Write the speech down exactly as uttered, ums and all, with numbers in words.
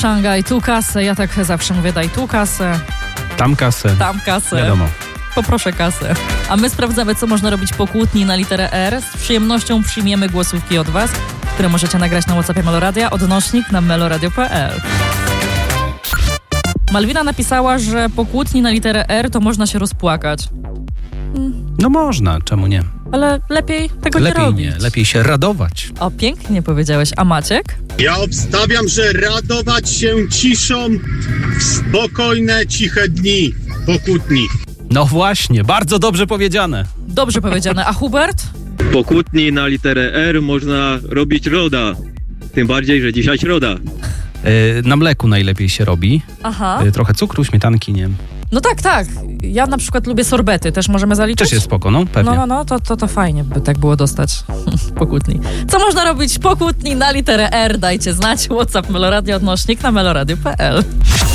Szangaj, tu kasę. Ja tak zawsze mówię, daj tu kasę. Tam kasę. Tam kasę. Wiadomo. Poproszę kasę. A my sprawdzamy, co można robić po kłótni na literę R. Z przyjemnością przyjmiemy głosówki od was, które możecie nagrać na WhatsAppie Meloradia, odnośnik na meloradio kropka p l. Malwina napisała, że po kłótni na literę R to można się rozpłakać. No można, czemu nie? Ale lepiej tego lepiej nie robić. nie, lepiej się radować. O, pięknie powiedziałeś. A Maciek? Ja obstawiam, że radować się ciszą w spokojne, ciche dni po kłótni. No właśnie, bardzo dobrze powiedziane. Dobrze powiedziane. A Hubert? Po kłótni na literę R można robić loda. Tym bardziej, że dzisiaj środa. Yy, na mleku najlepiej się robi. Aha. Yy, trochę cukru, śmietanki, nie? No tak, tak. Ja na przykład lubię sorbety. Też możemy zaliczyć? Też jest spoko, no pewnie. No, no, no, to, to, to fajnie by tak było dostać po kłótni. Co można robić po kłótni na literę R? Dajcie znać. WhatsApp Meloradio, odnośnik na meloradio kropka p l.